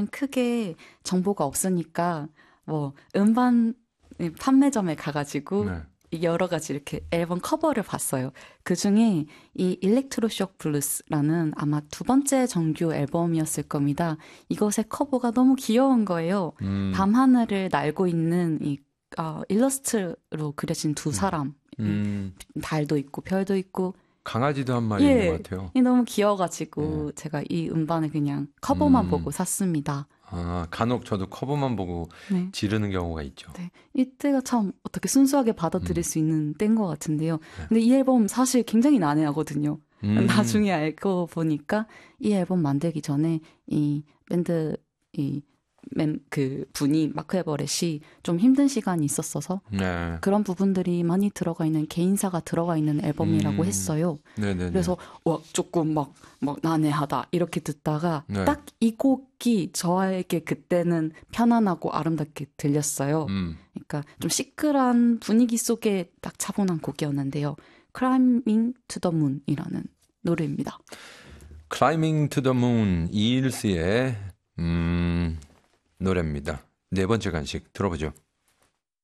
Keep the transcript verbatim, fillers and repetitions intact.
그때는 크게 정보가 없으니까 뭐 음반 판매점에 가가지고 네. 여러 가지 이렇게 앨범 커버를 봤어요. 그 중에 이 일렉트로쇼크 블루스라는 아마 두 번째 정규 앨범이었을 겁니다. 이것의 커버가 너무 귀여운 거예요. 음. 밤하늘을 날고 있는 이 어, 일러스트로 그려진 두 사람. 음. 달도 있고 별도 있고 강아지도 한 마리 예, 있는 것 같아요. 너무 귀여워가지고 네. 제가 이 음반을 그냥 커버만 음. 보고 샀습니다. 아, 간혹 저도 커버만 보고 네. 지르는 경우가 있죠. 네. 이때가 참 어떻게 순수하게 받아들일 음. 수 있는 때인 것 같은데요. 네. 근데 이 앨범 사실 굉장히 난해하거든요. 음. 나중에 알고 보니까 이 앨범 만들기 전에 이 밴드 이 맨 그 분이 마크 에버렛이 좀 힘든 시간이 있었어서 네. 그런 부분들이 많이 들어가 있는 개인사가 들어가 있는 앨범이라고 음. 했어요. 네네네. 그래서 와 조금 막, 막 난해하다 이렇게 듣다가 네. 딱 이 곡이 저에게 그때는 편안하고 아름답게 들렸어요. 음. 그러니까 좀 시끌한 분위기 속에 딱 차분한 곡이었는데요. Climbing to the Moon이라는 노래입니다. Climbing to the Moon 이일스의 음, 노래입니다. 네 번째 간식 들어보죠.